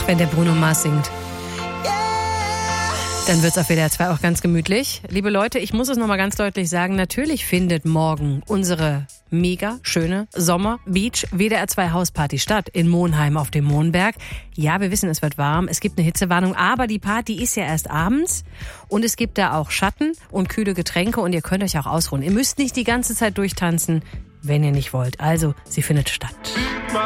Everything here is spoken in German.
Wenn der Bruno Mars singt. Dann wird's auf WDR 2 auch ganz gemütlich. Liebe Leute, ich muss es nochmal ganz deutlich sagen, natürlich findet morgen unsere mega schöne Sommer-Beach WDR 2 Hausparty statt in Monheim auf dem Mohnberg. Ja, wir wissen, es wird warm, es gibt eine Hitzewarnung, aber die Party ist ja erst abends und es gibt da auch Schatten und kühle Getränke und ihr könnt euch auch ausruhen. Ihr müsst nicht die ganze Zeit durchtanzen, wenn ihr nicht wollt. Also, sie findet statt.